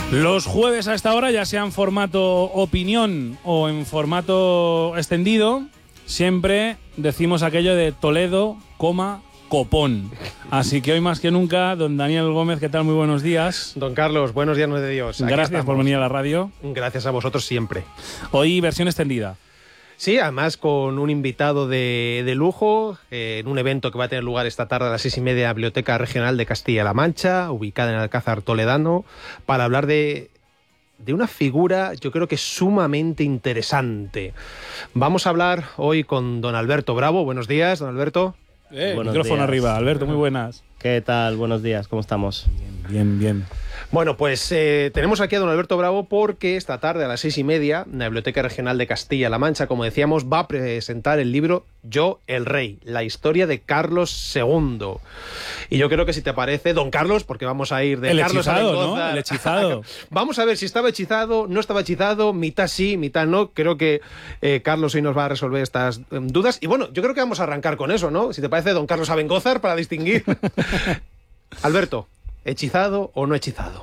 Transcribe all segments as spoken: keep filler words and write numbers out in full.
Los jueves a esta hora, ya sea en formato opinión o en formato extendido, siempre decimos aquello de Toledo, coma, copón. Así que hoy más que nunca, don Daniel Gómez, ¿qué tal? Muy buenos días. Don Carlos, buenos días de Dios. Aquí Gracias estamos. por venir a la radio. Gracias a vosotros siempre. Hoy versión extendida. Sí, además con un invitado de, de lujo, eh, en un evento que va a tener lugar esta tarde a las seis y media en la Biblioteca Regional de Castilla-La Mancha, ubicada en el Alcázar Toledano, para hablar de, de una figura, yo creo que sumamente interesante. Vamos a hablar hoy con don Alberto Bravo. Buenos días, don Alberto. Eh, Buenos micrófono días. arriba. Alberto, muy buenas. ¿Qué tal? Buenos días, ¿cómo estamos? Bien, bien. Bueno, pues eh, tenemos aquí a don Alberto Bravo porque esta tarde a las seis y media, en la Biblioteca Regional de Castilla-La Mancha, como decíamos, va a presentar el libro Yo, el Rey, la historia de Carlos segundo. Y yo creo que si te parece, don Carlos, porque vamos a ir de El Carlos hechizado, a ¿no? Mendoza. El hechizado. Vamos a ver si estaba hechizado, no estaba hechizado, mitad sí, mitad no. Creo que eh, Carlos hoy nos va a resolver estas eh, dudas. Y bueno, yo creo que vamos a arrancar con eso, ¿no? Si te parece, don Carlos Abengózar, para distinguir. Alberto, ¿hechizado o no hechizado?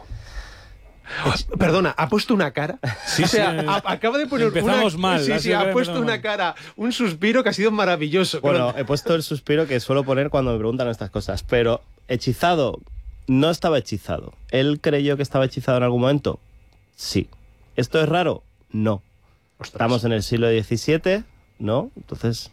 Oh, perdona, ha puesto una cara. Sí, o sea, sí. a, acaba de poner Empezamos una, mal, Sí, ha sí, sido que ha puesto empezamos una mal. cara, un suspiro que ha sido maravilloso. Bueno, Pero- he puesto el suspiro que suelo poner cuando me preguntan estas cosas, pero hechizado, no estaba hechizado. ¿Él creyó que estaba hechizado en algún momento? Sí. ¿Esto es raro? No. Ostras. Estamos en el siglo diecisiete, ¿no? Entonces,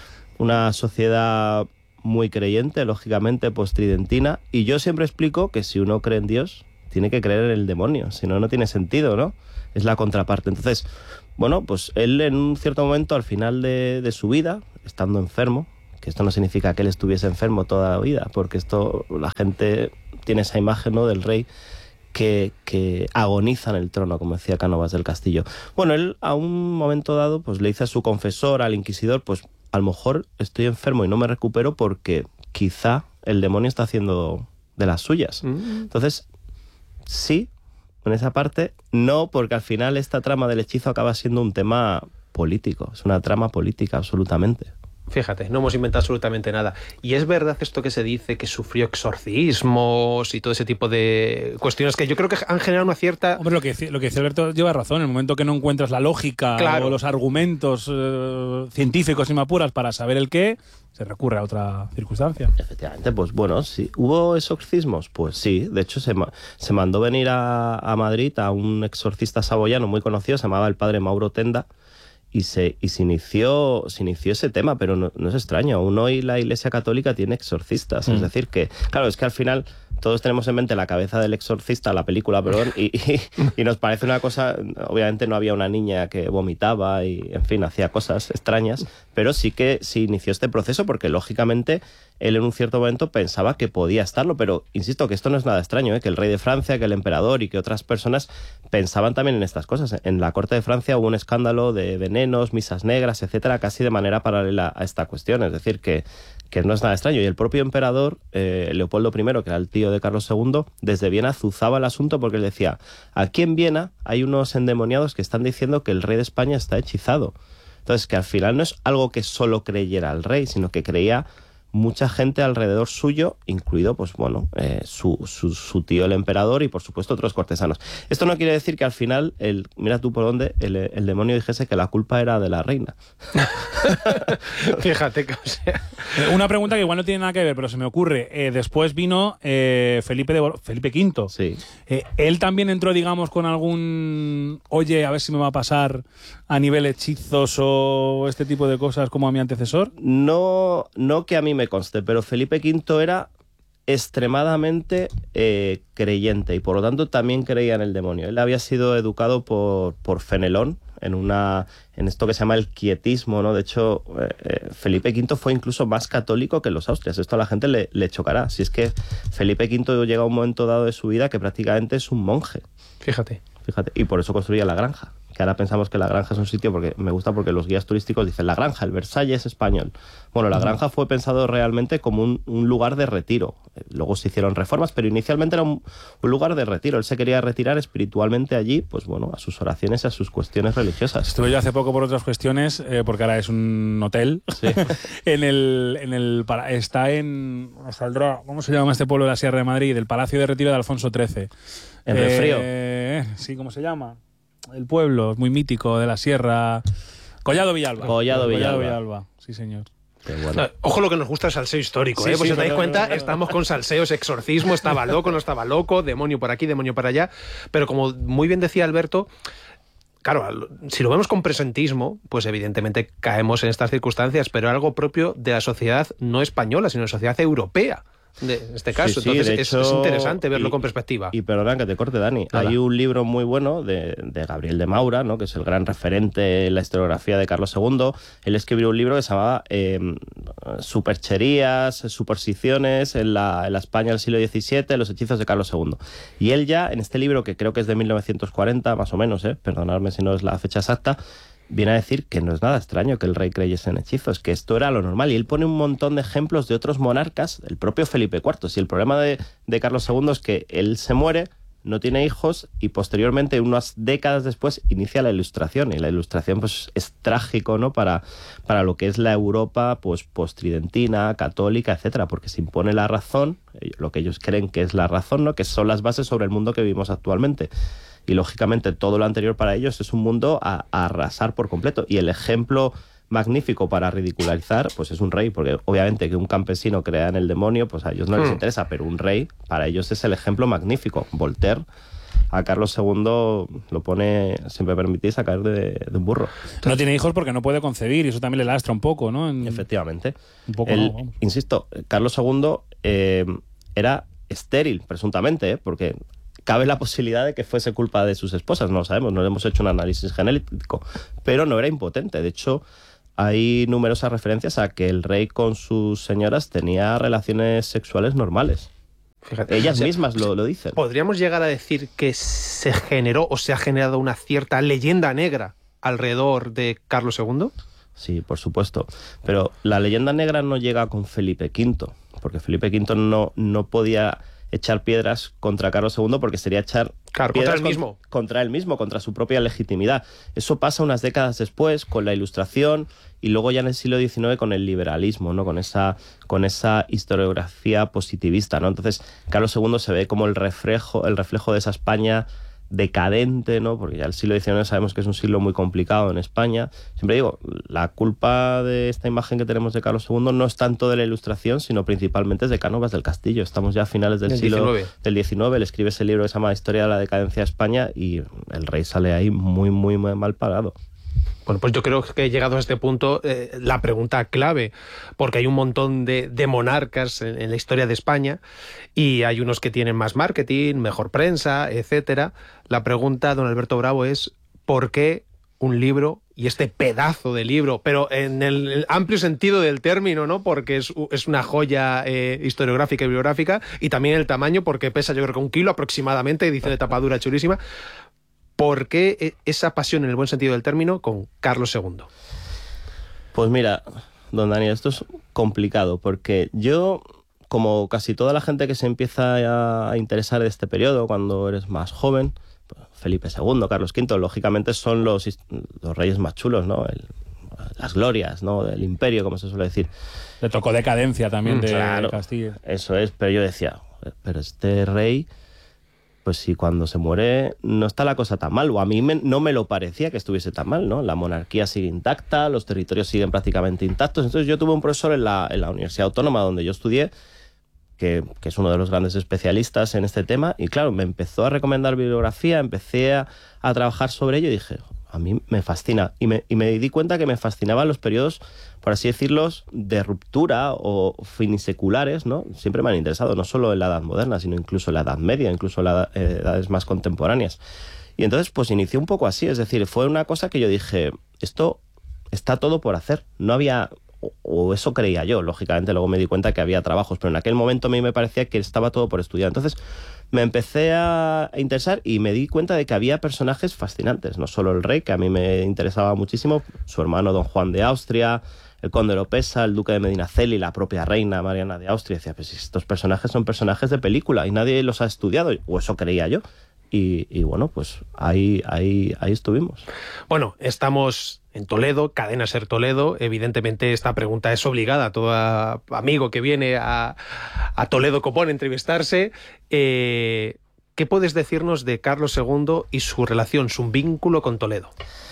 una sociedad muy creyente, lógicamente, postridentina, y yo siempre explico que si uno cree en Dios, tiene que creer en el demonio, si no, no tiene sentido, ¿no? Es la contraparte. Entonces, bueno, pues él en un cierto momento, al final de, de su vida, estando enfermo, que esto no significa que él estuviese enfermo toda la vida, porque esto, la gente tiene esa imagen, ¿no?, del rey que, que agoniza en el trono, como decía Cánovas del Castillo. Bueno, él a un momento dado, pues le dice a su confesor, al inquisidor, pues a lo mejor estoy enfermo y no me recupero porque quizá el demonio está haciendo de las suyas. Mm. Entonces, sí, en esa parte, no, porque al final esta trama del hechizo acaba siendo un tema político, es una trama política, absolutamente. Fíjate, no hemos inventado absolutamente nada. ¿Y es verdad esto que se dice que sufrió exorcismos y todo ese tipo de cuestiones que yo creo que han generado una cierta... Hombre, lo que, dice- lo que dice Alberto lleva razón. En el momento que no encuentras la lógica Claro. o los argumentos eh, científicos y me apuras para saber el qué, se recurre a otra circunstancia. Efectivamente, pues bueno, sí. ¿Hubo exorcismos? Pues sí. De hecho, se, ma- se mandó venir a, a Madrid a un exorcista saboyano muy conocido, se llamaba el padre Mauro Tenda, y se, y se, inició, se inició ese tema, pero no, no es extraño. Aún hoy la Iglesia Católica tiene exorcistas. Mm. Es decir, que, claro, es que al final todos tenemos en mente la cabeza del exorcista, la película, perdón, y, y, y nos parece una cosa... Obviamente no había una niña que vomitaba y, en fin, hacía cosas extrañas, pero sí que se inició este proceso porque, lógicamente, él en un cierto momento pensaba que podía estarlo, pero insisto que esto no es nada extraño, ¿eh? Que el rey de Francia, que el emperador y que otras personas pensaban también en estas cosas. En la corte de Francia hubo un escándalo de venenos, misas negras, etcétera, casi de manera paralela a esta cuestión, es decir, que, que no es nada extraño. Y el propio emperador, eh, Leopoldo primero, que era el tío de Carlos segundo, desde Viena azuzaba el asunto porque él decía, aquí en Viena hay unos endemoniados que están diciendo que el rey de España está hechizado. Entonces, que al final no es algo que solo creyera el rey, sino que creía mucha gente alrededor suyo, incluido, pues bueno, eh, su, su, su tío el emperador y, por supuesto, otros cortesanos. Esto no quiere decir que al final, el, mira tú por dónde, el, el demonio dijese que la culpa era de la reina. Fíjate que, o sea... Eh, Una pregunta que igual no tiene nada que ver, pero se me ocurre. Eh, después vino eh, Felipe, de Bor- Felipe quinto. Sí. Eh, ¿Él también entró, digamos, con algún... Oye, a ver si me va a pasar a nivel hechizos o este tipo de cosas como a mi antecesor? No, no que a mí me conste, pero Felipe quinto era extremadamente eh, creyente y por lo tanto también creía en el demonio. Él había sido educado por, por Fenelón en una en esto que se llama el quietismo, ¿no? De hecho, eh, eh, Felipe quinto fue incluso más católico que los Austrias. Esto a la gente le, le chocará. Si es que Felipe quinto llega a un momento dado de su vida que prácticamente es un monje. Fíjate. Fíjate, y por eso construía la granja, que ahora pensamos que la granja es un sitio, porque me gusta porque los guías turísticos dicen la granja, el Versalles español. Bueno, la granja fue pensado realmente como un, un lugar de retiro. Luego se hicieron reformas, pero inicialmente era un, un lugar de retiro. Él se quería retirar espiritualmente allí, pues bueno, a sus oraciones y a sus cuestiones religiosas. Estuve yo hace poco por otras cuestiones, eh, porque ahora es un hotel. Sí. en el, en el, está en, saldrá, ¿cómo se llama este pueblo de la Sierra de Madrid? El Palacio de Retiro de Alfonso trece. ¿En Refrío? Eh, sí, ¿cómo se llama? El pueblo muy mítico de la Sierra. Collado Villalba. Collado Villalba. Collado Villalba, sí señor. Bueno. No, ojo lo que nos gusta el salseo histórico, sí, ¿eh? Pues sí, si os dais pero, cuenta, pero, pero, estamos con salseos, exorcismo, estaba loco, no estaba loco, demonio por aquí, demonio por allá. Pero como muy bien decía Alberto, claro, si lo vemos con presentismo, pues evidentemente caemos en estas circunstancias, pero algo propio de la sociedad no española, sino de la sociedad europea. De este caso, sí, sí, entonces de es, hecho, es interesante verlo y, con perspectiva. Y perdona que te corte, Dani, Nada. Hay un libro muy bueno de, de Gabriel de Maura, ¿no?, que es el gran referente en la historiografía de Carlos segundo. Él escribió un libro que se llamaba eh, Supercherías, Supersticiones en la, en la España del siglo diecisiete, los hechizos de Carlos segundo. Y él ya, en este libro, que creo que es de mil novecientos cuarenta, más o menos, eh, perdonadme si no es la fecha exacta, viene a decir que no es nada extraño que el rey creyese en hechizos, que esto era lo normal. Y él pone un montón de ejemplos de otros monarcas, el propio Felipe cuarto. Si el problema de, de Carlos segundo es que él se muere, no tiene hijos y posteriormente, unas décadas después, inicia la Ilustración. Y la Ilustración pues es trágico, ¿no?, para, para lo que es la Europa pues postridentina, católica, etcétera, porque se impone la razón, lo que ellos creen que es la razón, ¿no?, que son las bases sobre el mundo que vivimos actualmente. Y lógicamente todo lo anterior para ellos es un mundo a, a arrasar por completo. Y el ejemplo magnífico para ridicularizar pues es un rey, porque obviamente que un campesino crea en el demonio, pues a ellos no les interesa, pero un rey para ellos es el ejemplo magnífico. Voltaire a Carlos segundo lo pone, si me permitís, a caer de, de un burro. No tiene hijos porque no puede concebir y eso también le lastra un poco, ¿no? En... Efectivamente. Un poco, el, no, insisto, Carlos segundo eh, era estéril, presuntamente, ¿eh? Porque cabe la posibilidad de que fuese culpa de sus esposas, no lo sabemos, no hemos hecho un análisis genético, pero no era impotente. De hecho, hay numerosas referencias a que el rey con sus señoras tenía relaciones sexuales normales. Fíjate, ellas o sea, mismas lo, lo dicen. ¿Podríamos llegar a decir que se generó o se ha generado una cierta leyenda negra alrededor de Carlos segundo? Sí, por supuesto. Pero la leyenda negra no llega con Felipe quinto, porque Felipe quinto no, no podía echar piedras contra Carlos segundo porque sería echar claro, piedras contra él mismo. Contra, contra él mismo, contra su propia legitimidad. Eso pasa unas décadas después con la Ilustración y luego ya en el siglo diecinueve con el liberalismo, ¿no?, con esa, con esa historiografía positivista, ¿no? Entonces Carlos segundo se ve como el reflejo, el reflejo de esa España decadente, ¿no?, porque ya el siglo diecinueve sabemos que es un siglo muy complicado en España. Siempre digo, la culpa de esta imagen que tenemos de Carlos segundo no es tanto de la Ilustración, sino principalmente es de Cánovas del Castillo. Estamos ya a finales del siglo diecinueve. Del diecinueve, él escribe ese libro que se llama Historia de la decadencia de España y el rey sale ahí muy, muy, muy mal pagado. Bueno, pues yo creo que llegado a este punto, eh, la pregunta clave, porque hay un montón de, de monarcas en, en la historia de España y hay unos que tienen más marketing, mejor prensa, etcétera. La pregunta, don Alberto Bravo, es ¿por qué un libro, y este pedazo de libro, pero en el, el amplio sentido del término, ¿no?, porque es, es una joya eh, historiográfica y bibliográfica, y también el tamaño, porque pesa yo creo que un kilo aproximadamente, edición de tapadura chulísima. ¿Por qué esa pasión, en el buen sentido del término, con Carlos segundo? Pues mira, don Daniel, esto es complicado, porque yo, como casi toda la gente que se empieza a interesar de este periodo, cuando eres más joven, Felipe segundo, Carlos quinto, lógicamente son los, los reyes más chulos, ¿no? El, las glorias, ¿no?, del imperio, como se suele decir. Le tocó decadencia también de claro, Castilla. Eso es, pero yo decía, pero este rey, pues si cuando se muere no está la cosa tan mal, o a mí me, no me lo parecía que estuviese tan mal, ¿no? La monarquía sigue intacta, los territorios siguen prácticamente intactos. Entonces yo tuve un profesor en la, en la Universidad Autónoma donde yo estudié, que, que es uno de los grandes especialistas en este tema, y claro, me empezó a recomendar bibliografía, empecé a, a trabajar sobre ello y dije, a mí me fascina. Y me, y me di cuenta que me fascinaban los periodos, por así decirlo, de ruptura o finiseculares, ¿no? Siempre me han interesado, no solo en la Edad Moderna, sino incluso en la Edad Media, incluso en las edades más contemporáneas. Y entonces, pues inició un poco así, es decir, fue una cosa que yo dije, esto está todo por hacer. No había, o, o eso creía yo, lógicamente luego me di cuenta que había trabajos, pero en aquel momento a mí me parecía que estaba todo por estudiar. Entonces me empecé a interesar y me di cuenta de que había personajes fascinantes, no solo el rey, que a mí me interesaba muchísimo, su hermano don Juan de Austria, el conde Oropesa, el duque de Medinaceli, la propia reina Mariana de Austria. Decía, pues estos personajes son personajes de película y nadie los ha estudiado, o eso creía yo. Y, y bueno, pues ahí, ahí, ahí estuvimos. Bueno, estamos en Toledo, Cadena Ser Toledo. Evidentemente esta pregunta es obligada a todo amigo que viene a, a Toledo Copón a entrevistarse. Eh, ¿Qué puedes decirnos de Carlos segundo y su relación, su vínculo con Toledo?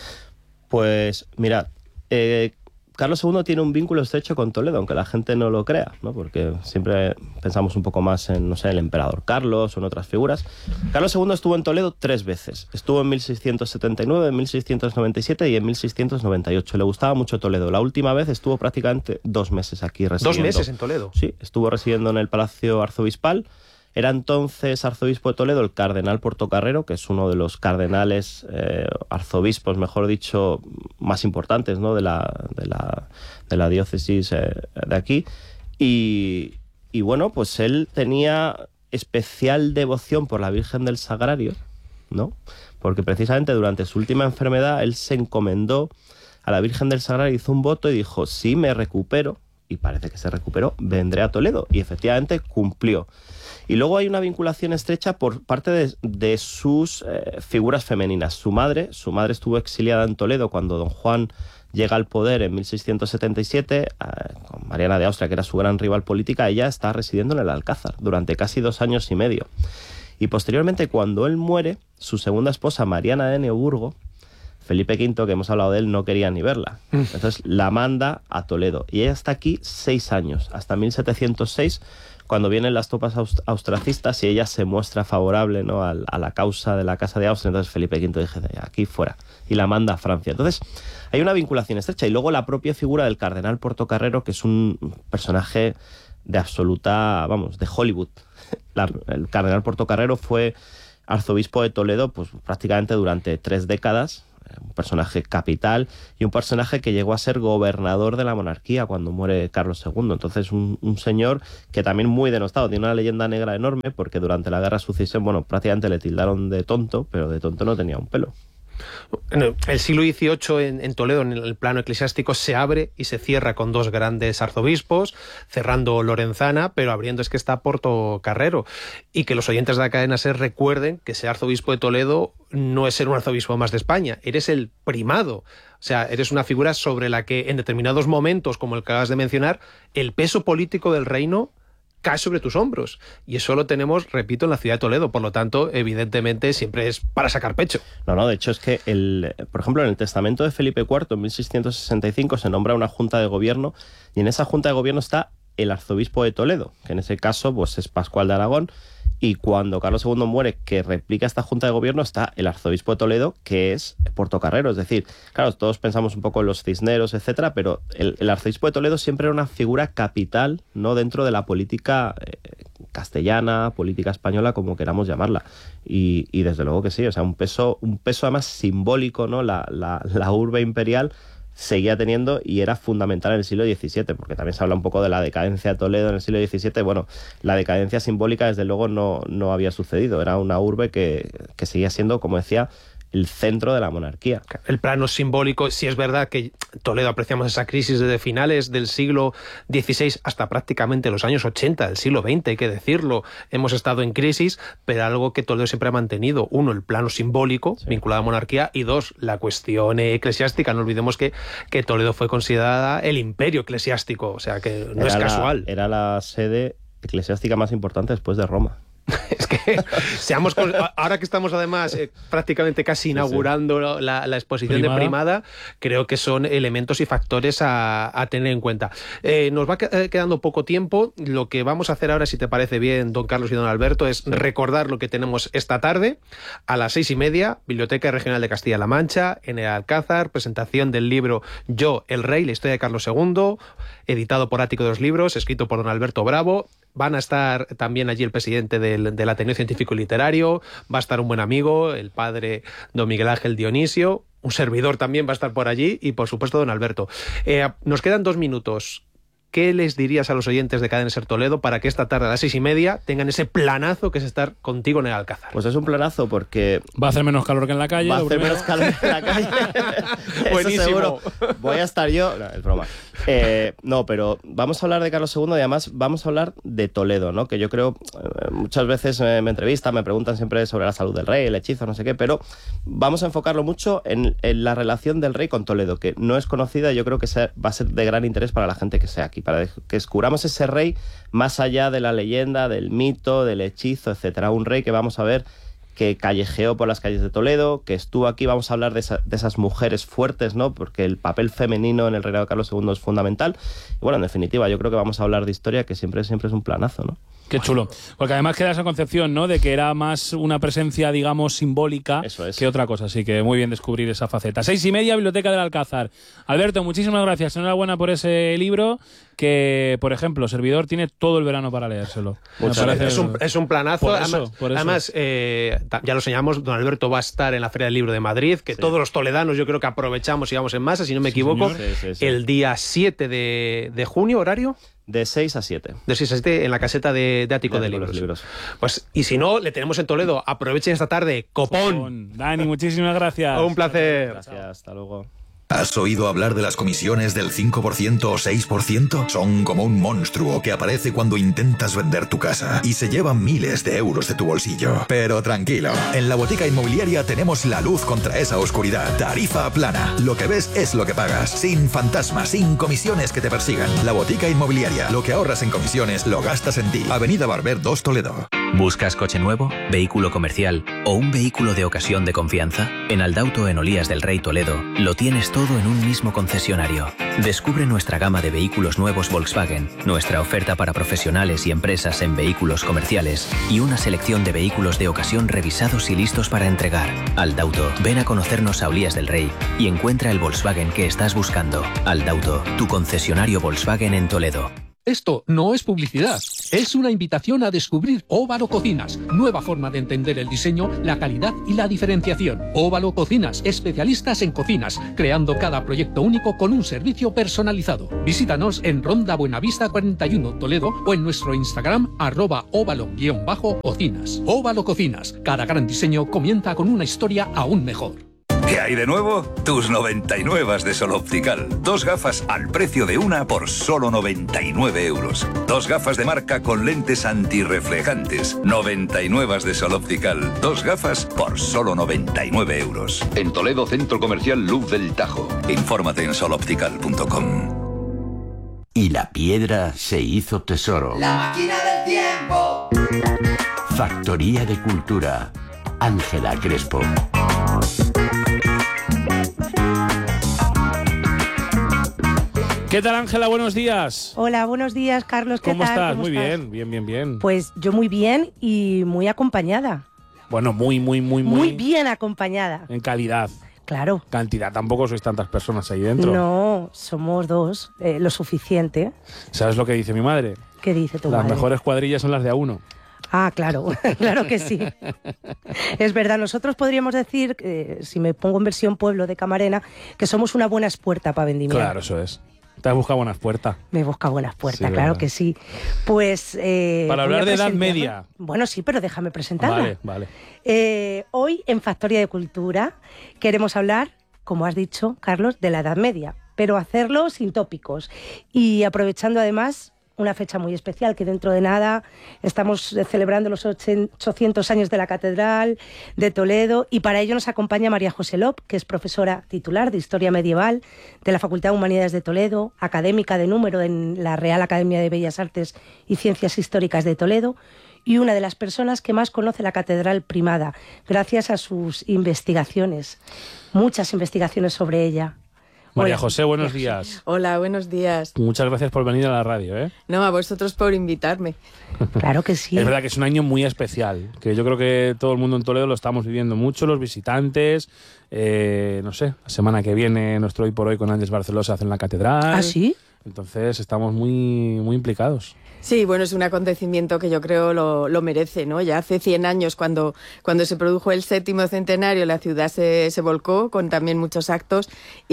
Pues mira, eh, Carlos segundo tiene un vínculo estrecho con Toledo, aunque la gente no lo crea, ¿no? Porque siempre pensamos un poco más en, no sé, el emperador Carlos o en otras figuras. Carlos segundo estuvo en Toledo tres veces. Estuvo en mil seiscientos setenta y nueve, en mil seiscientos noventa y siete y en mil seiscientos noventa y ocho. Le gustaba mucho Toledo. La última vez estuvo prácticamente dos meses aquí residiendo. ¿Dos meses en Toledo? Sí, estuvo residiendo en el Palacio Arzobispal. Era entonces arzobispo de Toledo el cardenal Portocarrero, que es uno de los cardenales, eh, arzobispos, mejor dicho, más importantes, ¿no? de, la, de, la, de la diócesis eh, de aquí. Y, y bueno, pues él tenía especial devoción por la Virgen del Sagrario, ¿no? Porque precisamente durante su última enfermedad él se encomendó a la Virgen del Sagrario, hizo un voto y dijo, si me recupero, y parece que se recuperó, vendré a Toledo. Y efectivamente cumplió. Y luego hay una vinculación estrecha por parte de, de sus eh, figuras femeninas. Su madre, su madre estuvo exiliada en Toledo cuando don Juan llega al poder en mil seiscientos setenta y siete, eh, con Mariana de Austria, que era su gran rival política. Ella está residiendo en el Alcázar durante casi dos años y medio. Y posteriormente, cuando él muere, su segunda esposa, Mariana de Neoburgo, Felipe quinto, que hemos hablado de él, no quería ni verla. Entonces la manda a Toledo. Y ella está aquí seis años, hasta mil setecientos seis, cuando vienen las tropas aust austracistas y ella se muestra favorable, ¿no? a, a la causa de la Casa de Austria. Entonces Felipe quinto dice, aquí fuera, y la manda a Francia. Entonces hay una vinculación estrecha. Y luego la propia figura del cardenal Portocarrero, que es un personaje de absoluta, vamos, de Hollywood. La, el cardenal Portocarrero fue arzobispo de Toledo pues prácticamente durante tres décadas, un personaje capital y un personaje que llegó a ser gobernador de la monarquía cuando muere Carlos segundo. Entonces un, un señor que también muy denostado, tiene una leyenda negra enorme porque durante la guerra de sucesión, bueno, prácticamente le tildaron de tonto, pero de tonto no tenía un pelo. En el siglo dieciocho en, en Toledo, en el plano eclesiástico, se abre y se cierra con dos grandes arzobispos, cerrando Lorenzana, pero abriendo es que está Portocarrero. Y que los oyentes de la cadena SER recuerden que ser arzobispo de Toledo no es ser un arzobispo más de España, eres el primado. O sea, eres una figura sobre la que en determinados momentos, como el que acabas de mencionar, el peso político del reino cae sobre tus hombros. Y eso lo tenemos, repito, en la ciudad de Toledo. Por lo tanto, evidentemente, siempre es para sacar pecho. No, no, de hecho es que, el, por ejemplo, en el testamento de Felipe cuarto, en mil seiscientos sesenta y cinco, se nombra una junta de gobierno y en esa junta de gobierno está el arzobispo de Toledo, que en ese caso pues, es Pascual de Aragón. Y cuando Carlos segundo muere, que replica esta junta de gobierno, está el arzobispo de Toledo, que es Portocarrero. Es decir, claro, todos pensamos un poco en los Cisneros, etcétera, pero el, el arzobispo de Toledo siempre era una figura capital, ¿no? Dentro de la política eh, castellana, política española, como queramos llamarla. Y, y desde luego que sí, o sea, un peso, un peso además simbólico, ¿no? La, la, la urbe imperial seguía teniendo y era fundamental en el siglo diecisiete, porque también se habla un poco de la decadencia de Toledo en el siglo diecisiete. Bueno, la decadencia simbólica desde luego no, no había sucedido, era una urbe que, que seguía siendo, como decía, el centro de la monarquía. El plano simbólico, sí es verdad que Toledo apreciamos esa crisis desde finales del siglo dieciséis hasta prácticamente los años ochenta del siglo veinte, hay que decirlo, hemos estado en crisis, pero algo que Toledo siempre ha mantenido, uno, el plano simbólico, sí, vinculado a la monarquía, y dos, la cuestión eclesiástica. No olvidemos que, que Toledo fue considerada el imperio eclesiástico, o sea que no era es casual. La, era la sede eclesiástica más importante después de Roma. Es que seamos ahora que estamos además eh, prácticamente casi inaugurando la, la exposición primada. de Primada, creo que son elementos y factores a, a tener en cuenta. Eh, nos va quedando poco tiempo. Lo que vamos a hacer ahora, si te parece bien, don Carlos y don Alberto, es recordar lo que tenemos esta tarde a las seis y media, Biblioteca Regional de Castilla-La Mancha, en el Alcázar, presentación del libro Yo, el Rey, la historia de Carlos segundo, editado por Ático de los Libros, escrito por don Alberto Bravo. Van a estar también allí el presidente del, del Ateneo Científico y Literario, va a estar un buen amigo, el padre don Miguel Ángel Dionisio, un servidor también va a estar por allí y por supuesto don Alberto. Eh, nos quedan dos minutos. ¿qué les dirías a los oyentes de Cadena Ser Toledo para que esta tarde a las seis y media tengan ese planazo que es estar contigo en el Alcázar? Pues es un planazo porque... Va a hacer menos calor que en la calle. Va a hacer primero. menos calor que en la calle. Buenísimo. Eso seguro. Voy a estar yo... No, es broma. Eh, no, pero vamos a hablar de Carlos segundo y además vamos a hablar de Toledo, ¿no? Que yo creo, eh, muchas veces eh, me entrevistan, me preguntan siempre sobre la salud del rey, el hechizo, no sé qué, pero vamos a enfocarlo mucho en, en la relación del rey con Toledo, que no es conocida y yo creo que sea, va a ser de gran interés para la gente que sea aquí, para que descubramos ese rey más allá de la leyenda, del mito, del hechizo, etcétera. Un rey que vamos a ver que callejeó por las calles de Toledo, que estuvo aquí. Vamos a hablar de, esa, de esas mujeres fuertes, ¿no? Porque el papel femenino en el reinado de Carlos segundo es fundamental. Y bueno, en definitiva, yo creo que vamos a hablar de historia, que siempre, siempre es un planazo, ¿no? Qué chulo. Porque además queda esa concepción, ¿no? De que era más una presencia, digamos, simbólica Eso es. que otra cosa. Así que muy bien descubrir esa faceta. Seis y media, Biblioteca del Alcázar. Alberto, muchísimas gracias. Enhorabuena por ese libro que, por ejemplo, Servidor tiene todo el verano para leérselo. Muchas gracias. Es un, es un planazo. Por eso, además, por eso. además eh, ya lo señalamos, don Alberto va a estar en la Feria del Libro de Madrid, que sí. Todos los toledanos yo creo que aprovechamos y vamos en masa, si no me sí, equivoco, sí, sí, sí. el día siete de, de junio, ¿horario? De seis a siete. De seis a siete en la caseta de, de Ático de, de libros. libros. Pues, y si no, le tenemos en Toledo. Aprovechen esta tarde. Copón. Copón. Dani, muchísimas gracias. Un placer. Gracias, hasta luego. ¿Has oído hablar de las comisiones del cinco por ciento o seis por ciento? Son como un monstruo que aparece cuando intentas vender tu casa y se llevan miles de euros de tu bolsillo. Pero tranquilo, en la Botica Inmobiliaria tenemos la luz contra esa oscuridad. Tarifa plana. Lo que ves es lo que pagas. Sin fantasmas, sin comisiones que te persigan. La Botica Inmobiliaria. Lo que ahorras en comisiones lo gastas en ti. Avenida Barber dos Toledo. ¿Buscas coche nuevo, vehículo comercial o un vehículo de ocasión de confianza? En Aldauto en Olías del Rey Toledo lo tienes todo en un mismo concesionario. Descubre nuestra gama de vehículos nuevos Volkswagen, nuestra oferta para profesionales y empresas en vehículos comerciales y una selección de vehículos de ocasión revisados y listos para entregar. Aldauto, ven a conocernos a Olías del Rey y encuentra el Volkswagen que estás buscando. Aldauto, tu concesionario Volkswagen en Toledo. Esto no es publicidad, es una invitación a descubrir Óvalo Cocinas, nueva forma de entender el diseño, la calidad y la diferenciación. Óvalo Cocinas, especialistas en cocinas, creando cada proyecto único con un servicio personalizado. Visítanos en Ronda Buenavista cuarenta y uno Toledo o en nuestro Instagram arroba óvalo-cocinas. Óvalo Cocinas, cada gran diseño comienza con una historia aún mejor. ¿Qué hay de nuevo? Tus noventa y nueve de Sol Optical. Dos gafas al precio de una por solo noventa y nueve euros. Dos gafas de marca con lentes antirreflejantes. noventa y nueve de Sol Optical. Dos gafas por solo noventa y nueve euros. En Toledo, Centro Comercial Luz del Tajo. Infórmate en sol optical punto com. Y la piedra se hizo tesoro. La máquina del tiempo. Factoría de Cultura. Ángela Crespo. ¿Qué tal, Ángela? Buenos días. Hola, buenos días, Carlos. ¿Qué ¿Cómo tal? estás? ¿Cómo muy estás? bien, bien, bien, bien. Pues yo muy bien y muy acompañada. Bueno, muy, muy, muy, muy. Muy bien acompañada. En calidad. Claro. Cantidad, tampoco sois tantas personas ahí dentro. No, somos dos, eh, lo suficiente. ¿Sabes lo que dice mi madre? ¿Qué dice tu Las madre? mejores cuadrillas son las de a uno. Ah, claro, claro que sí. Es verdad, nosotros podríamos decir, eh, si me pongo en versión pueblo de Camarena, que somos una buena espuerta para vendimiar. Claro, eso es. Te has buscado buenas puertas. Me busca buenas puertas, Sí, claro verdad. que sí. Pues... eh, Para voy a hablar de Edad presentarme. Media. Bueno, sí, pero déjame presentarla. Vale, vale. Eh, hoy, en Factoría de Cultura, queremos hablar, como has dicho, Carlos, de la Edad Media, pero hacerlo sin tópicos y aprovechando además una fecha muy especial, que dentro de nada estamos celebrando los ochocientos años de la Catedral de Toledo, y para ello nos acompaña María José Lop, que es profesora titular de Historia Medieval de la Facultad de Humanidades de Toledo, académica de número en la Real Academia de Bellas Artes y Ciencias Históricas de Toledo, y una de las personas que más conoce la Catedral Primada, gracias a sus investigaciones, muchas investigaciones sobre ella. María Hola. José, buenos días. Hola, buenos días. Muchas gracias por venir a la radio, ¿eh? No, a vosotros por invitarme. Claro que sí. Es verdad que es un año muy especial, que yo creo que todo el mundo en Toledo lo estamos viviendo mucho, los visitantes, eh, no sé, la semana que viene nuestro Hoy por Hoy con Ángeles Barceló se hace en la Catedral. ¿Ah, sí? Entonces estamos muy, muy implicados. Sí, bueno, es un acontecimiento que yo creo lo, lo merece, ¿no? Ya hace cien años, cuando, cuando se produjo el séptimo centenario, la ciudad se, se volcó con también muchos actos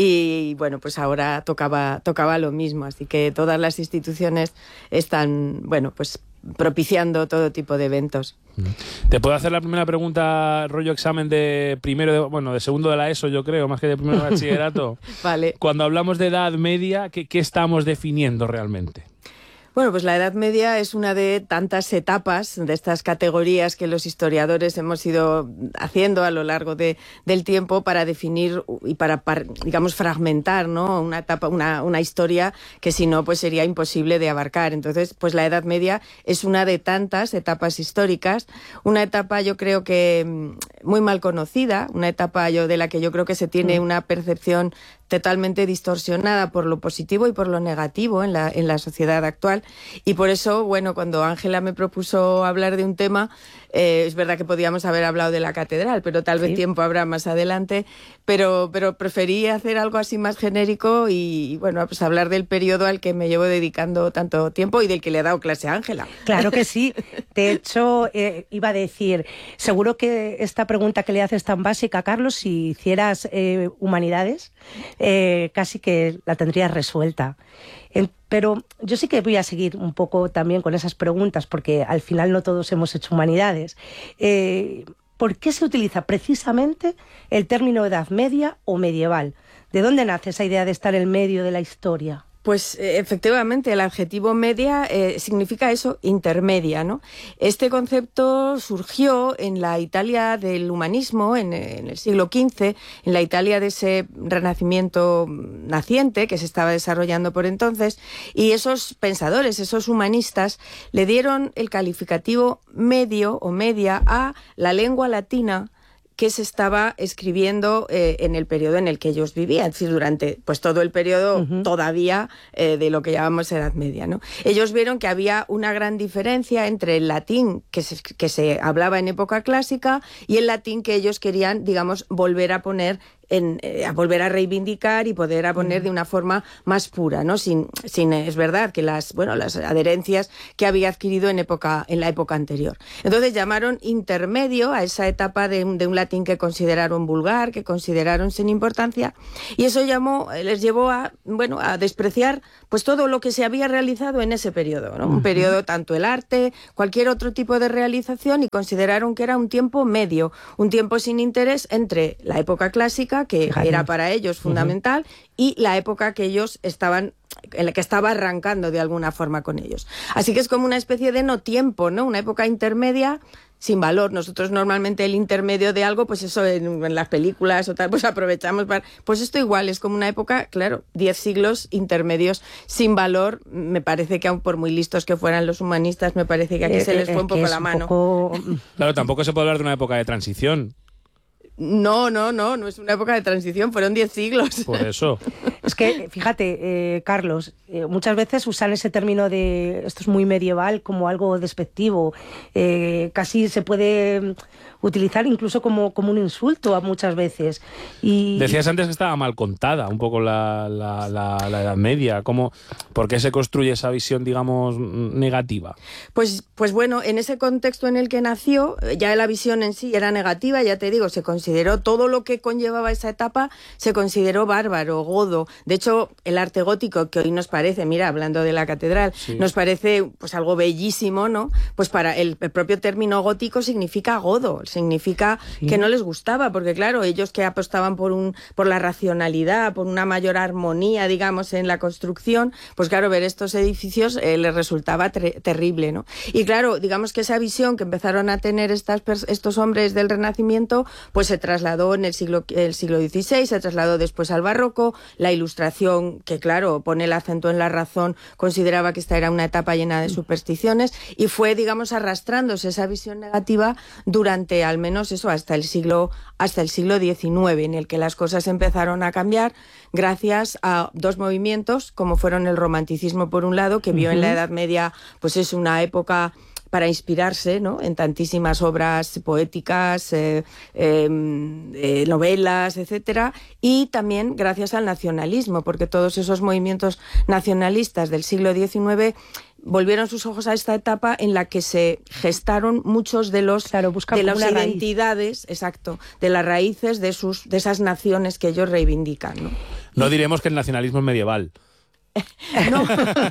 y, bueno, pues ahora tocaba, tocaba lo mismo. Así que todas las instituciones están, bueno, pues propiciando todo tipo de eventos. Te puedo hacer la primera pregunta, rollo examen de primero, de, bueno, de segundo de la ESO, yo creo, más que de primero de bachillerato. Vale. Cuando hablamos de Edad Media, ¿qué, qué estamos definiendo realmente? Bueno, pues la Edad Media es una de tantas etapas de estas categorías que los historiadores hemos ido haciendo a lo largo de, del tiempo para definir y para, para digamos, fragmentar, ¿no? Una etapa, una, una historia que si no, pues sería imposible de abarcar. Entonces, pues la Edad Media es una de tantas etapas históricas, una etapa yo creo que muy mal conocida, una etapa yo de la que yo creo que se tiene una percepción totalmente distorsionada por lo positivo y por lo negativo en la, en la sociedad actual. Y por eso, bueno, cuando Ángela me propuso hablar de un tema, eh, es verdad que podíamos haber hablado de la catedral, pero tal vez sí. tiempo habrá más adelante, pero, pero preferí hacer algo así más genérico y, y, bueno, pues hablar del periodo al que me llevo dedicando tanto tiempo y del que le he dado clase a Ángela. Claro que sí. De hecho, eh, iba a decir, seguro que esta pregunta que le haces tan básica, Carlos, si hicieras eh, humanidades, eh, casi que la tendrías resuelta. En, pero yo sí que voy a seguir un poco también con esas preguntas, porque al final no todos hemos hecho humanidades. Eh, ¿Por qué se utiliza precisamente el término Edad Media o medieval? ¿De dónde nace esa idea de estar en medio de la historia? Pues eh, efectivamente, el adjetivo media eh, significa eso, intermedia, ¿no? Este concepto surgió en la Italia del humanismo, en, en el siglo quince, en la Italia de ese renacimiento naciente que se estaba desarrollando por entonces, y esos pensadores, esos humanistas, le dieron el calificativo medio o media a la lengua latina que se estaba escribiendo eh, en el periodo en el que ellos vivían, es decir, durante pues todo el periodo uh-huh. todavía eh, de lo que llamamos Edad Media, ¿no? Ellos vieron que había una gran diferencia entre el latín que se, que se hablaba en época clásica y el latín que ellos querían, digamos, volver a poner En, eh, a volver a reivindicar y poder a poner de una forma más pura, ¿no? Sin, sin es verdad que las, bueno, las adherencias que había adquirido en época, en la época anterior. Entonces llamaron intermedio a esa etapa de un, de un latín que consideraron vulgar, que consideraron sin importancia, y eso llamó, les llevó a, bueno, a despreciar pues todo lo que se había realizado en ese periodo, ¿no? Uh-huh. Un periodo, tanto el arte, cualquier otro tipo de realización, y consideraron que era un tiempo medio, un tiempo sin interés entre la época clásica, que Fíjate. Era para ellos fundamental, uh-huh. y la época que ellos estaban, en la que estaba arrancando de alguna forma con ellos. Así que es como una especie de no tiempo, ¿no? Una época intermedia sin valor. Nosotros normalmente el intermedio de algo, pues eso en, en las películas o tal, pues aprovechamos para... Pues esto igual, es como una época, claro, diez siglos intermedios sin valor. Me parece que aun por muy listos que fueran los humanistas, me parece que aquí eh, se les fue eh, un poco la mano. Poco... Claro, tampoco se puede hablar de una época de transición. No, no, no, no es una época de transición, fueron diez siglos. Por eso. Es que, fíjate, eh, Carlos, eh, muchas veces usan ese término de esto es muy medieval como algo despectivo. Eh, casi se puede utilizar incluso como, como un insulto a muchas veces. Y decías antes que estaba mal contada un poco la, la, la, la Edad Media. ¿Cómo, ¿Por qué se construye esa visión, digamos, negativa? Pues, pues bueno, en ese contexto en el que nació, ya la visión en sí era negativa, ya te digo, se consideró todo lo que conllevaba esa etapa, se consideró bárbaro, godo. De hecho, el arte gótico, que hoy nos parece, mira, hablando de la catedral, sí. nos parece pues algo bellísimo, ¿no? Pues para el, el propio término gótico significa godo, significa sí. que no les gustaba, porque claro, ellos que apostaban por un por la racionalidad, por una mayor armonía, digamos, en la construcción, pues claro, ver estos edificios eh, les resultaba ter- terrible, ¿no? Y claro, digamos que esa visión que empezaron a tener estas pers- estos hombres del Renacimiento, pues se trasladó en el siglo, el siglo dieciséis, se trasladó después al Barroco, la Ilustración, que claro, pone el acento en la razón, consideraba que esta era una etapa llena de supersticiones, y fue, digamos, arrastrándose esa visión negativa durante al menos eso, hasta el siglo, hasta el siglo diecinueve, en el que las cosas empezaron a cambiar gracias a dos movimientos, como fueron el romanticismo por un lado, que vio uh-huh. en la Edad Media, pues es una época para inspirarse, ¿no?, en tantísimas obras poéticas, eh, eh, eh, novelas, etcétera, y también gracias al nacionalismo, porque todos esos movimientos nacionalistas del siglo diecinueve volvieron sus ojos a esta etapa en la que se gestaron muchos de los claro, de las identidades, raíz. exacto, de las raíces de sus de esas naciones que ellos reivindican, ¿no? No y, diremos que el nacionalismo es medieval. No.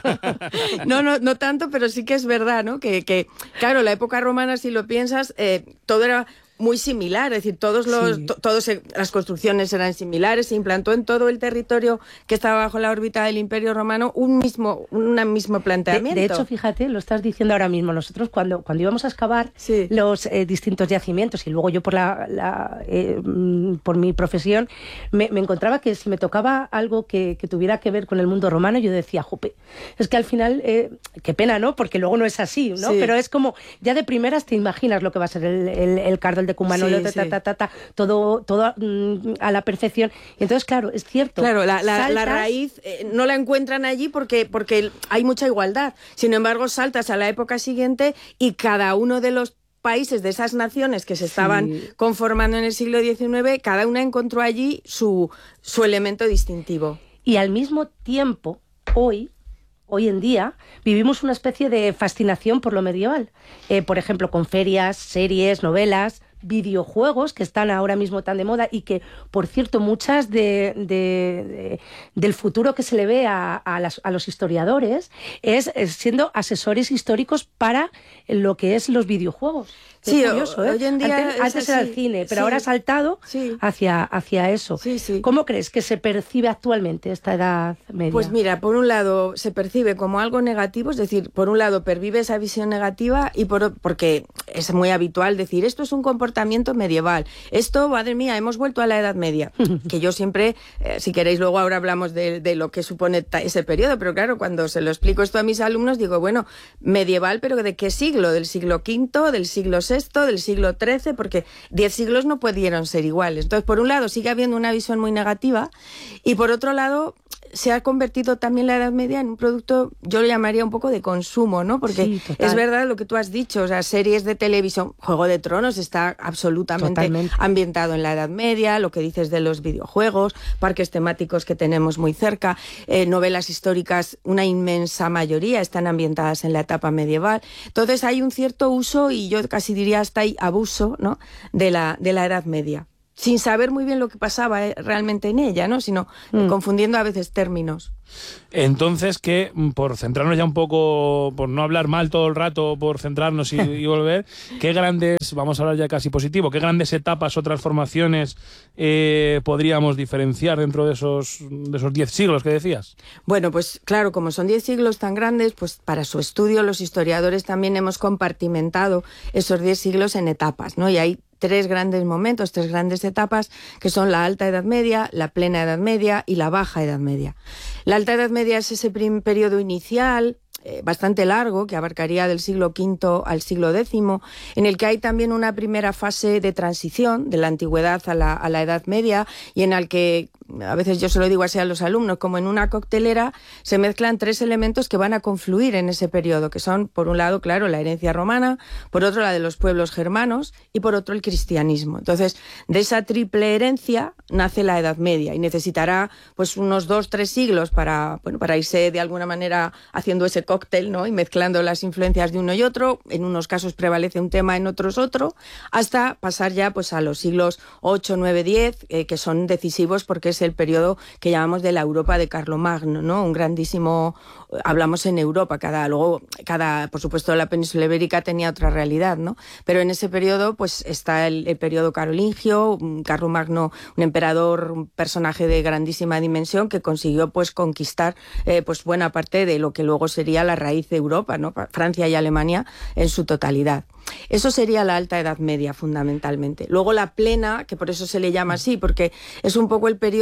no, no, no tanto, pero sí que es verdad, ¿no? Que, que claro, la época romana, si lo piensas, eh, todo era muy similar, es decir, todos los, sí. to, todos las construcciones eran similares, se implantó en todo el territorio que estaba bajo la órbita del Imperio Romano un mismo, un mismo planteamiento. De, de hecho, fíjate, lo estás diciendo ahora mismo, nosotros cuando, cuando íbamos a excavar sí. los eh, distintos yacimientos, y luego yo por la, la eh, por mi profesión, me, me encontraba que si me tocaba algo que, que tuviera que ver con el mundo romano, yo decía, jope, es que al final, eh, qué pena, ¿no? Porque luego no es así, ¿no? Sí. Pero es como, ya de primeras te imaginas lo que va a ser el, el, el cardo de Cumanolo, sí, ta, ta, ta, ta, ta, todo, todo mm, a la perfección. Y entonces, claro, es cierto. Claro, la, la, saltas... la raíz eh, no la encuentran allí porque, porque hay mucha igualdad. Sin embargo, saltas a la época siguiente y cada uno de los países de esas naciones que se estaban sí. conformando en el siglo diecinueve, cada una encontró allí su, su elemento distintivo. Y al mismo tiempo, hoy... Hoy en día vivimos una especie de fascinación por lo medieval. Eh, por ejemplo, con ferias, series, novelas, videojuegos que están ahora mismo tan de moda y que, por cierto, muchas de, de, de, del futuro que se le ve a, a, las, a los historiadores es, es siendo asesores históricos para lo que es los videojuegos. Sí, es curioso, ¿eh? Hoy en día antes, antes era el cine, pero sí. ahora ha saltado sí. hacia, hacia eso. Sí, sí. ¿Cómo crees que se percibe actualmente esta edad media? Pues mira, por un lado se percibe como algo negativo, es decir, por un lado pervive esa visión negativa y por porque es muy habitual decir esto es un comportamiento medieval, esto, madre mía, hemos vuelto a la Edad Media, que yo siempre, eh, si queréis luego ahora hablamos de, de lo que supone ese periodo, pero claro, cuando se lo explico esto a mis alumnos digo, bueno, medieval, pero ¿de qué siglo? ¿Del siglo quinto? ¿Del siglo sexto? ¿Del siglo trece? Porque diez siglos no pudieron ser iguales. Entonces, por un lado sigue habiendo una visión muy negativa y por otro lado se ha convertido también la Edad Media en un producto, yo lo llamaría un poco de consumo, ¿no? Porque sí, es verdad lo que tú has dicho, o sea, series de televisión, Juego de Tronos está absolutamente Totalmente. ambientado en la Edad Media, lo que dices de los videojuegos, parques temáticos que tenemos muy cerca, eh, novelas históricas, una inmensa mayoría están ambientadas en la etapa medieval. Entonces hay un cierto uso, y yo casi diría hasta ahí abuso, ¿no?, de la, de la Edad Media, sin saber muy bien lo que pasaba eh, realmente en ella, ¿no?, sino mm. eh, confundiendo a veces términos. Entonces, que por centrarnos ya un poco, por no hablar mal todo el rato, por centrarnos y, y volver, ¿qué grandes, vamos a hablar ya casi positivo, qué grandes etapas o transformaciones eh, podríamos diferenciar dentro de esos de esos diez siglos que decías? Bueno, pues claro, como son diez siglos tan grandes, pues para su estudio los historiadores también hemos compartimentado esos diez siglos en etapas, ¿no? Y hay tres grandes momentos, tres grandes etapas, que son la Alta Edad Media, la Plena Edad Media y la Baja Edad Media. La Alta Edad Media es ese primer periodo inicial, eh, bastante largo, que abarcaría del siglo quinto al siglo décimo, en el que hay también una primera fase de transición de la antigüedad a la, a la Edad Media, y en el que, a veces yo se lo digo así a los alumnos, como en una coctelera se mezclan tres elementos que van a confluir en ese periodo, que son, por un lado, claro, la herencia romana, por otro, la de los pueblos germanos, y por otro, el cristianismo. Entonces, de esa triple herencia nace la Edad Media, y necesitará pues unos dos, tres siglos para, bueno, para irse de alguna manera haciendo ese cóctel, ¿no?, y mezclando las influencias de uno y otro. En unos casos prevalece un tema, en otros otro, hasta pasar ya pues a los siglos ocho, nueve, diez, eh, que son decisivos porque es el periodo que llamamos de la Europa de Carlomagno, ¿no? Un grandísimo, hablamos en Europa, cada, luego, cada, por supuesto, la península ibérica tenía otra realidad, ¿no? Pero en ese periodo, pues, está el, el periodo carolingio, Carlomagno, un emperador, un personaje de grandísima dimensión que consiguió, pues, conquistar, eh, pues, buena parte de lo que luego sería la raíz de Europa, ¿no? Francia y Alemania en su totalidad. Eso sería la Alta Edad Media, fundamentalmente. Luego la Plena, que por eso se le llama así, porque es un poco el periodo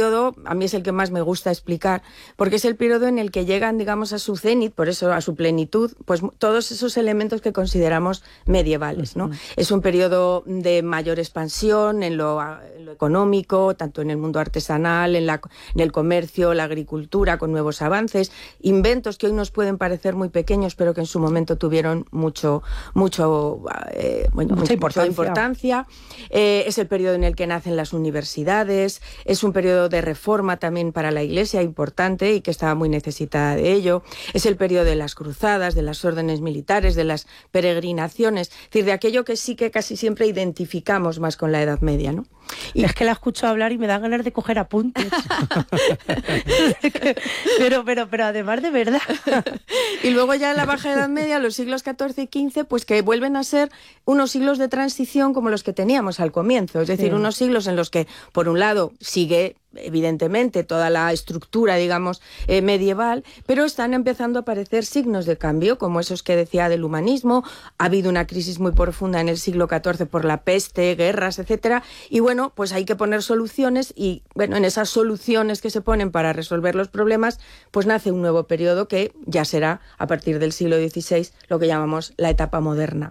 periodo, a mí es el que más me gusta explicar, porque es el periodo en el que llegan, digamos, a su cenit, por eso a su plenitud, pues todos esos elementos que consideramos medievales, ¿no? Uh-huh. Es un periodo de mayor expansión en lo, en lo económico, tanto en el mundo artesanal, en, la, en el comercio, la agricultura, con nuevos avances, inventos que hoy nos pueden parecer muy pequeños, pero que en su momento tuvieron mucho, mucho, eh, bueno, mucha, mucha importancia. importancia. Eh, es el periodo en el que nacen las universidades, es un periodo de reforma también para la Iglesia importante y que estaba muy necesitada de ello. Es el periodo de las cruzadas, de las órdenes militares, de las peregrinaciones, es decir, de aquello que sí que casi siempre identificamos más con la Edad Media, ¿no? Y es que la escucho hablar y me da ganas de coger apuntes. pero, pero, pero además de verdad. Y luego ya en la Baja Edad Media, los siglos catorce y quince, pues que vuelven a ser unos siglos de transición como los que teníamos al comienzo. Es decir, sí. unos siglos en los que, por un lado, sigue evidentemente toda la estructura, digamos, eh, medieval, pero están empezando a aparecer signos de cambio, como esos que decía del humanismo. Ha habido una crisis muy profunda en el siglo catorce por la peste, guerras, etcétera, y bueno, pues hay que poner soluciones y, bueno, en esas soluciones que se ponen para resolver los problemas, pues nace un nuevo periodo que ya será, a partir del siglo dieciséis, lo que llamamos la etapa moderna.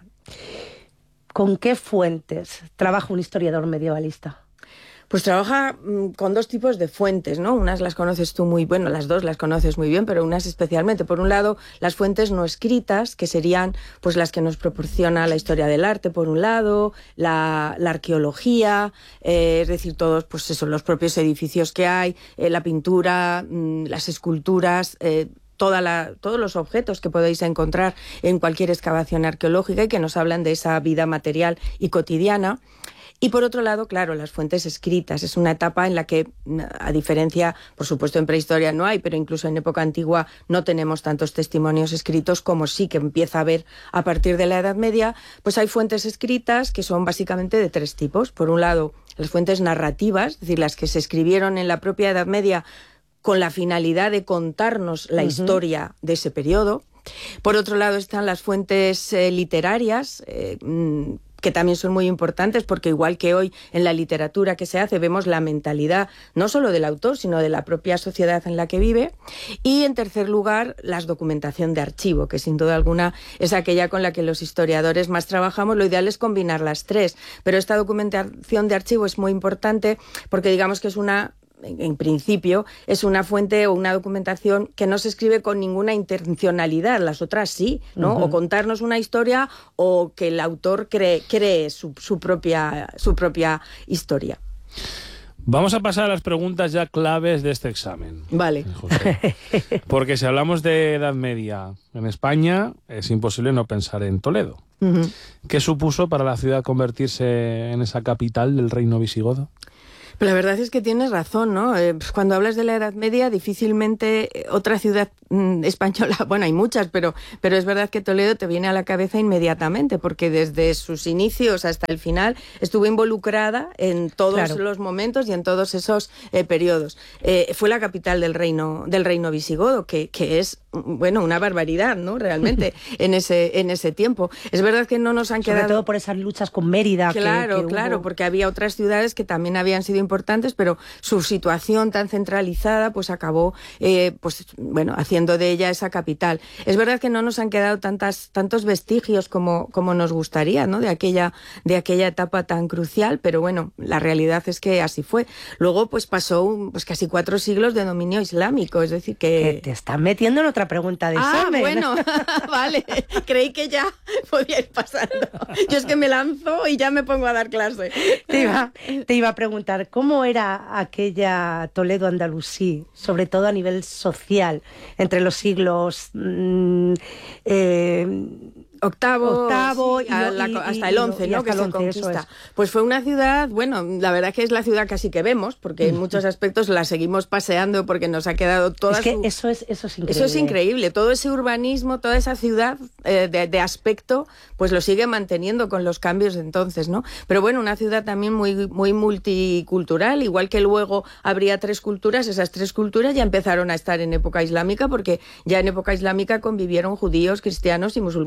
¿Con qué fuentes trabaja un historiador medievalista? Pues trabaja mmm, con dos tipos de fuentes, ¿no? Unas las conoces tú muy, bueno, las dos las conoces muy bien, pero unas especialmente. Por un lado, las fuentes no escritas, que serían pues las que nos proporciona la historia del arte, por un lado, la, la arqueología, eh, es decir, todos, pues eso, los propios edificios que hay, eh, la pintura, mmm, las esculturas, eh, Toda la, todos los objetos que podéis encontrar en cualquier excavación arqueológica y que nos hablan de esa vida material y cotidiana. Y por otro lado, claro, las fuentes escritas. Es una etapa en la que, a diferencia, por supuesto en prehistoria no hay, pero incluso en época antigua no tenemos tantos testimonios escritos como sí que empieza a haber a partir de la Edad Media. Pues hay fuentes escritas que son básicamente de tres tipos. Por un lado, las fuentes narrativas, es decir, las que se escribieron en la propia Edad Media con la finalidad de contarnos la uh-huh. historia de ese periodo. Por otro lado están las fuentes eh, literarias, eh, que también son muy importantes porque igual que hoy en la literatura que se hace vemos la mentalidad no solo del autor sino de la propia sociedad en la que vive. Y en tercer lugar, la documentación de archivo, que sin duda alguna es aquella con la que los historiadores más trabajamos. Lo ideal es combinar las tres, pero esta documentación de archivo es muy importante porque digamos que es una... en principio, es una fuente o una documentación que no se escribe con ninguna intencionalidad, las otras sí, ¿no? Uh-huh. O contarnos una historia o que el autor cree, cree su, su, propia, su propia historia. Vamos a pasar a las preguntas ya claves de este examen. Vale. José. Porque si hablamos de Edad Media en España, es imposible no pensar en Toledo. Uh-huh. ¿Qué supuso para la ciudad convertirse en esa capital del reino visigodo? Pero la verdad es que tienes razón, ¿no? Eh, cuando hablas de la Edad Media, difícilmente otra ciudad mmm, española, bueno, hay muchas, pero, pero es verdad que Toledo te viene a la cabeza inmediatamente, porque desde sus inicios hasta el final estuvo involucrada en todos claro. los momentos y en todos esos eh, periodos. Eh, fue la capital del reino, del reino visigodo, que, que es, bueno, una barbaridad, ¿no? Realmente, en ese, en ese tiempo. Es verdad que no nos han Sobre quedado... Sobre todo por esas luchas con Mérida. Claro, que, que claro, hubo... porque había otras ciudades que también habían sido importantes, pero su situación tan centralizada pues acabó eh, pues bueno haciendo de ella esa capital. Es verdad que no nos han quedado tantas tantos vestigios como, como nos gustaría, ¿no? de aquella de aquella etapa tan crucial, pero bueno, la realidad es que así fue. Luego pues pasó pues casi cuatro siglos de dominio islámico, es decir que... que te estás metiendo en otra pregunta de examen. Ah, bueno, vale, creí que ya podía ir pasando. Yo es que me lanzo y ya me pongo a dar clase. Te iba, te iba a preguntar, ¿cómo era aquella Toledo andalusí, sobre todo a nivel social, entre los siglos mmm, eh, octavo, octavo sí, y, la, y, hasta el once, ¿no? que se conquista. Pues fue una ciudad, bueno, la verdad que es la ciudad casi que vemos, porque en muchos aspectos la seguimos paseando porque nos ha quedado toda es que su... eso es eso es increíble. Eso es increíble, todo ese urbanismo, toda esa ciudad eh, de, de aspecto, pues lo sigue manteniendo con los cambios de entonces, ¿no? Pero bueno, una ciudad también muy, muy multicultural, igual que luego habría tres culturas, esas tres culturas ya empezaron a estar en época islámica, porque ya en época islámica convivieron judíos, cristianos y musulmanes, ¿no?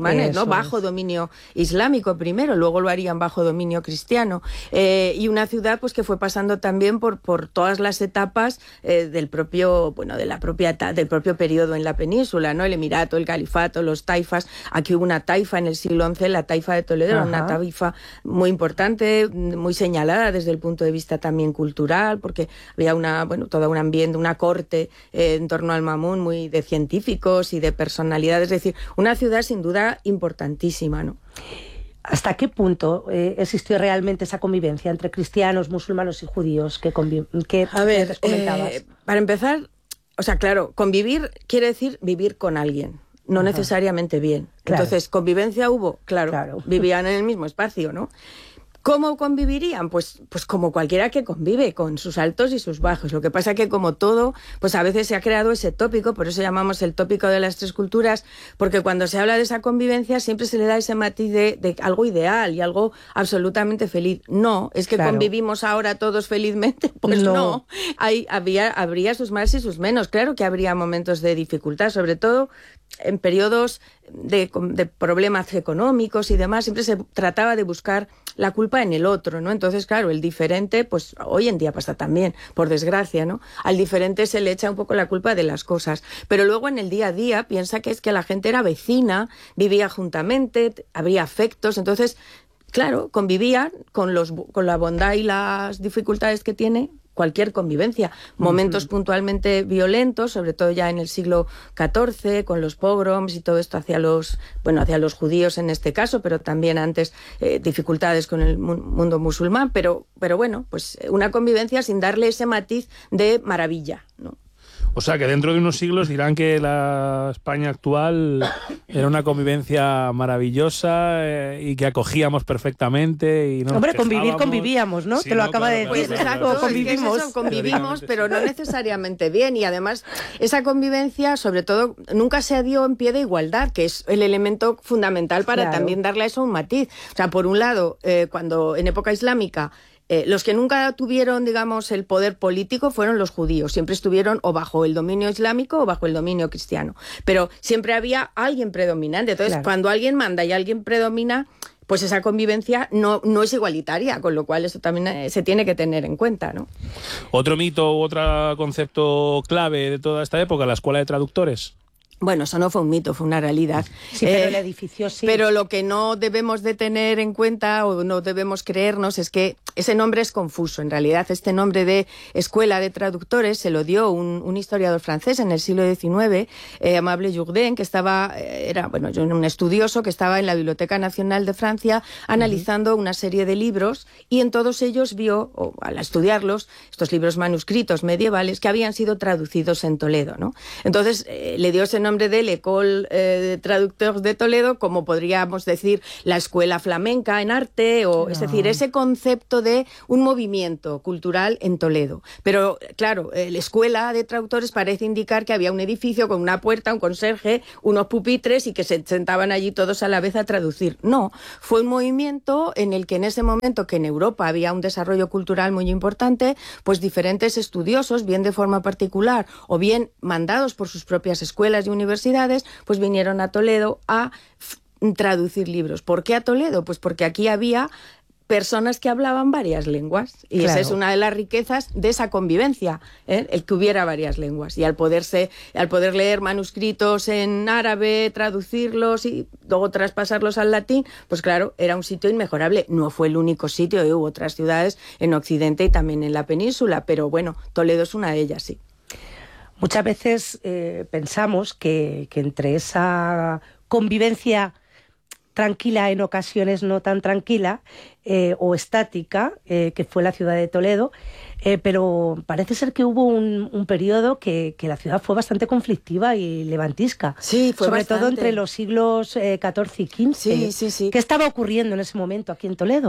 bajo dominio islámico primero, luego lo harían bajo dominio cristiano, eh, y una ciudad pues que fue pasando también por, por todas las etapas eh, del propio, bueno, de la propia del propio periodo en la península, ¿no? El emirato, el califato, los taifas. Aquí hubo una taifa en el siglo once, la taifa de Toledo, era una taifa muy importante, muy señalada desde el punto de vista también cultural, porque había una, bueno, todo un ambiente, una corte eh, en torno al Mamún, muy de científicos y de personalidades, es decir, una ciudad sin duda importantísima, ¿no? ¿Hasta qué punto eh, existió realmente esa convivencia entre cristianos, musulmanes y judíos que, que A ver, comentabas? Eh, para empezar, o sea, claro, convivir quiere decir vivir con alguien, no Ajá. necesariamente bien. Claro. Entonces, convivencia hubo, claro, claro, vivían en el mismo espacio, ¿no? ¿Cómo convivirían? Pues, pues como cualquiera que convive, con sus altos y sus bajos. Lo que pasa que como todo, pues a veces se ha creado ese tópico, por eso llamamos el tópico de las tres culturas, porque cuando se habla de esa convivencia siempre se le da ese matiz de, de algo ideal y algo absolutamente feliz. No, es que claro. convivimos ahora todos felizmente, pues no. no. Hay, había, habría sus más y sus menos. Claro que habría momentos de dificultad, sobre todo en periodos de, de problemas económicos y demás, siempre se trataba de buscar la culpa en el otro, ¿no? Entonces, claro, el diferente, pues hoy en día pasa también, por desgracia, ¿no? Al diferente se le echa un poco la culpa de las cosas. Pero luego en el día a día piensa que es que la gente era vecina, vivía juntamente, habría afectos, entonces, claro, convivían con, los, con la bondad y las dificultades que tiene cualquier convivencia, momentos uh-huh. puntualmente violentos, sobre todo ya en el siglo catorce, con los pogroms y todo esto hacia los, bueno, hacia los judíos en este caso, pero también antes eh, dificultades con el mu- mundo musulmán, pero, pero bueno, pues una convivencia sin darle ese matiz de maravilla, ¿no? O sea, que dentro de unos siglos dirán que la España actual era una convivencia maravillosa eh, y que acogíamos perfectamente. Y no Hombre, convivir convivíamos, ¿no? Sí, Te lo no, acaba claro, de decir. Pues exacto, claro, convivimos. Es que es eso, convivimos, pero no necesariamente bien. Y además, esa convivencia, sobre todo, nunca se dio en pie de igualdad, que es el elemento fundamental para claro. también darle a eso un matiz. O sea, por un lado, eh, cuando en época islámica, Eh, los que nunca tuvieron, digamos, el poder político fueron los judíos. Siempre estuvieron o bajo el dominio islámico o bajo el dominio cristiano. Pero siempre había alguien predominante. Entonces, claro. cuando alguien manda y alguien predomina, pues esa convivencia no, no es igualitaria, con lo cual eso también eh, se tiene que tener en cuenta, ¿no? Otro mito u otro concepto clave de toda esta época, la escuela de traductores. Bueno, eso no fue un mito, fue una realidad. Sí, pero eh, el edificio sí. Pero lo que no debemos de tener en cuenta o no debemos creernos es que ese nombre es confuso. En realidad, este nombre de Escuela de Traductores se lo dio un, un historiador francés en el siglo diecinueve, eh, Amable Jourdain, que estaba, eh, era bueno, un estudioso que estaba en la Biblioteca Nacional de Francia analizando uh-huh. una serie de libros y en todos ellos vio, o al estudiarlos, estos libros manuscritos medievales que habían sido traducidos en Toledo, ¿no? Entonces, eh, le dio ese nombre nombre de l'École eh, de Traducteurs de Toledo, como podríamos decir la escuela flamenca en arte, o no. es decir, ese concepto de un movimiento cultural en Toledo. Pero, claro, eh, la escuela de traductores parece indicar que había un edificio con una puerta, un conserje, unos pupitres y que se sentaban allí todos a la vez a traducir. No, fue un movimiento en el que en ese momento que en Europa había un desarrollo cultural muy importante, pues diferentes estudiosos, bien de forma particular o bien mandados por sus propias escuelas y universidades, pues vinieron a Toledo a f- traducir libros. ¿Por qué a Toledo? Pues porque aquí había personas que hablaban varias lenguas y claro. esa es una de las riquezas de esa convivencia, ¿eh? El que hubiera varias lenguas y al poderse, al poder leer manuscritos en árabe, traducirlos y luego traspasarlos al latín, pues claro, era un sitio inmejorable. No fue el único sitio, ¿eh? Hubo otras ciudades en Occidente y también en la península, pero bueno, Toledo es una de ellas, sí. Muchas veces eh, pensamos que, que entre esa convivencia tranquila, en ocasiones no tan tranquila, eh, o estática, eh, que fue la ciudad de Toledo, eh, pero parece ser que hubo un, un periodo que, que la ciudad fue bastante conflictiva y levantisca. Sí, fue sobre bastante. todo entre los siglos eh, catorce y quince. Sí, sí, sí. ¿Qué estaba ocurriendo en ese momento aquí en Toledo?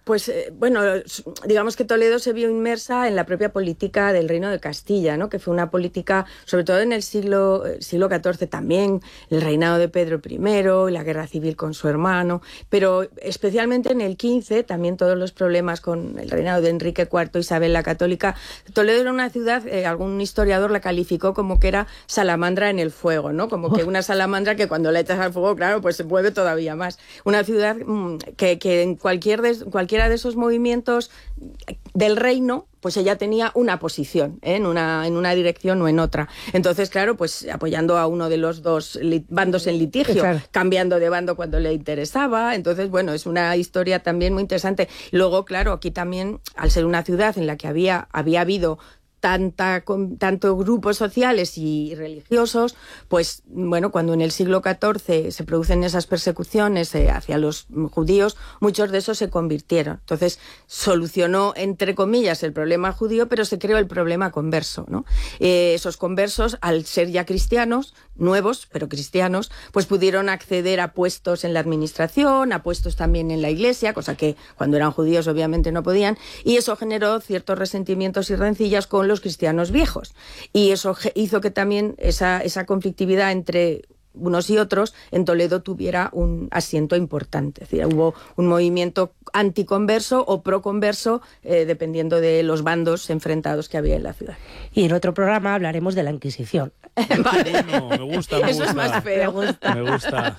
Pues eh, bueno, digamos que Toledo se vio inmersa en la propia política del Reino de Castilla, ¿no? Que fue una política, sobre todo en el siglo, siglo catorce también, el reinado de Pedro primero, la guerra civil con su hermano, pero especialmente en el quince, también todos los problemas con el reinado de Enrique cuarto, Isabel la Católica. Toledo era una ciudad, eh, algún historiador la calificó como que era salamandra en el fuego, ¿no? Como que una salamandra que cuando la echas al fuego, claro, pues se mueve todavía más. Una ciudad mmm, que, que en cualquier, de, cualquier de esos movimientos del reino, pues ella tenía una posición, ¿eh? en, una, en una dirección o en otra. Entonces, claro, pues apoyando a uno de los dos bandos en litigio, claro, cambiando de bando cuando le interesaba. Entonces, bueno, es una historia también muy interesante. Luego, claro, aquí también, al ser una ciudad en la que había, había habido Tanta, con, tanto grupos sociales y religiosos, pues bueno, cuando en el siglo catorce se producen esas persecuciones eh, hacia los judíos, muchos de esos se convirtieron. Entonces solucionó, entre comillas, el problema judío, pero se creó el problema converso, ¿no? Eh, esos conversos, al ser ya cristianos, nuevos, pero cristianos, pues pudieron acceder a puestos en la administración, a puestos también en la iglesia, cosa que cuando eran judíos obviamente no podían, y eso generó ciertos resentimientos y rencillas con los cristianos viejos, y eso hizo que también esa, esa conflictividad entre unos y otros en Toledo tuviera un asiento importante. Es decir, hubo un movimiento anticonverso o proconverso, eh, dependiendo de los bandos enfrentados que había en la ciudad. Y en otro programa hablaremos de la Inquisición. Vale. No, me gusta, me Eso gusta. es más feo. Me gusta. Me gusta.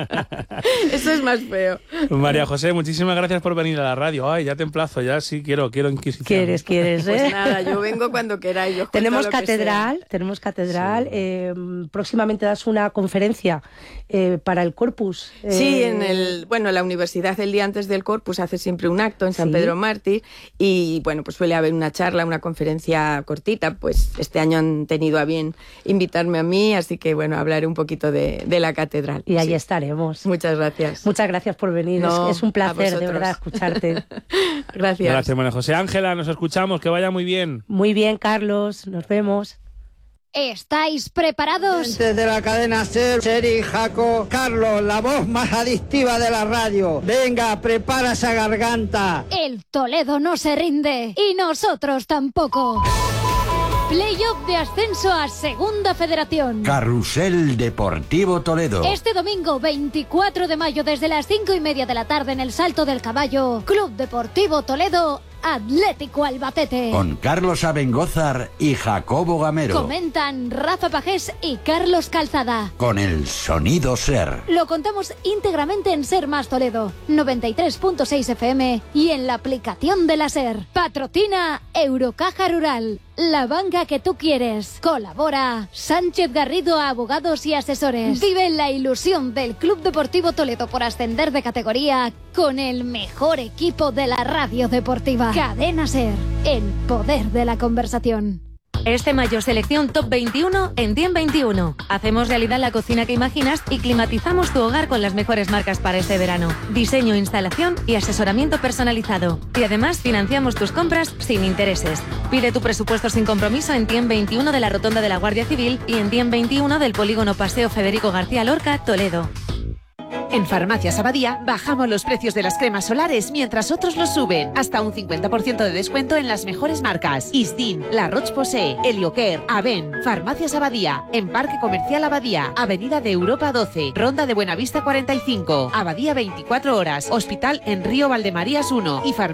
Eso es más feo. María José, muchísimas gracias por venir a la radio. Ay, ya te emplazo, ya sí quiero, quiero Inquisición. ¿Quieres, quieres? ¿eh? Pues nada, yo vengo cuando queráis. Yo tenemos lo que catedral, sea. tenemos catedral. Sí. Eh, próximamente das una conferencia eh, para el Corpus. Eh, sí, en el, bueno, la universidad el día antes del Corpus hace siempre un acto en San ¿sí? Pedro Mártir y bueno, pues suele haber una charla, una conferencia cortita. Pues este año han tenido a bien invitarme a mí, así que bueno, hablaré un poquito de, de la catedral. Y ahí sí. estaremos. Muchas gracias. Muchas gracias por venir, no, es, es un placer de verdad escucharte. Gracias. Gracias, María José. Ángela, nos escuchamos, que vaya muy bien. Muy bien, Carlos, nos vemos. ¿Estáis preparados? Desde la cadena SER, Seri, Jaco, Carlos, la voz más adictiva de la radio. Venga, prepara esa garganta. El Toledo no se rinde y nosotros tampoco. Playoff de ascenso a Segunda Federación. Carrusel Deportivo Toledo. Este domingo veinticuatro de mayo desde las cinco y media de la tarde en el Salto del Caballo, Club Deportivo Toledo, Atlético Albacete. Con Carlos Abengózar y Jacobo Gamero. Comentan Rafa Pajés y Carlos Calzada. Con el sonido SER. Lo contamos íntegramente en SER Más Toledo, noventa y tres punto seis F M y en la aplicación de la SER. Patrocina Eurocaja Rural, la banca que tú quieres. Colabora Sánchez Garrido Abogados y Asesores. Vive la ilusión del Club Deportivo Toledo por ascender de categoría con el mejor equipo de la radio deportiva. Cadena SER, el poder de la conversación. Este mayo selección Top veintiuno en Diem veintiuno. Hacemos realidad la cocina que imaginas y climatizamos tu hogar con las mejores marcas para este verano. Diseño, instalación y asesoramiento personalizado. Y además financiamos tus compras sin intereses. Pide tu presupuesto sin compromiso en Diem veintiuno de la Rotonda de la Guardia Civil y en Diem veintiuno del Polígono Paseo Federico García Lorca, Toledo. En Farmacias Abadía bajamos los precios de las cremas solares mientras otros los suben. Hasta un cincuenta por ciento de descuento en las mejores marcas. Isdin, La Roche-Posay, Heliocare, Aven. Farmacias Abadía, en Parque Comercial Abadía, Avenida de Europa doce, Ronda de Buenavista cuarenta y cinco, Abadía veinticuatro horas, Hospital en Río Valdemarías uno y Farmacias